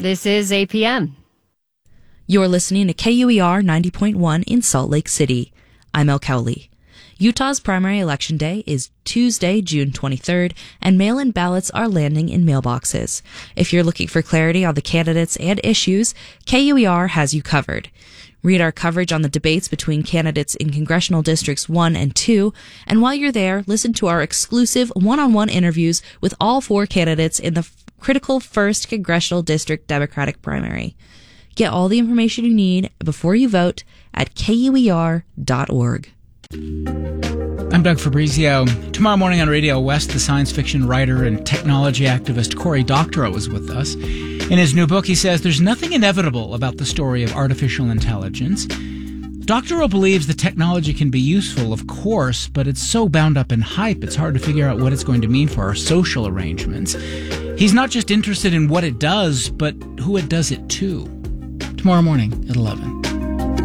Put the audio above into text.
This is APM. You're listening to KUER 90.1 in Salt Lake City. I'm El Cowley. Utah's primary election day is Tuesday, June 23rd, and mail-in ballots are landing in mailboxes. If you're looking for clarity on the candidates and issues, KUER has you covered. Read our coverage on the debates between candidates in Congressional Districts 1 and 2, and while you're there, listen to our exclusive one-on-one interviews with all 4 candidates in the critical 1st Congressional District Democratic primary. Get all the information you need before you vote at KUER.org. I'm Doug Fabrizio. Tomorrow morning on Radio West, the science fiction writer and technology activist Cory Doctorow is with us. In his new book, he says there's nothing inevitable about the story of artificial intelligence. Doctorow believes the technology can be useful, of course, but it's so bound up in hype, it's hard to figure out what it's going to mean for our social arrangements. He's not just interested in what it does, but who it does it to. Tomorrow morning at 11.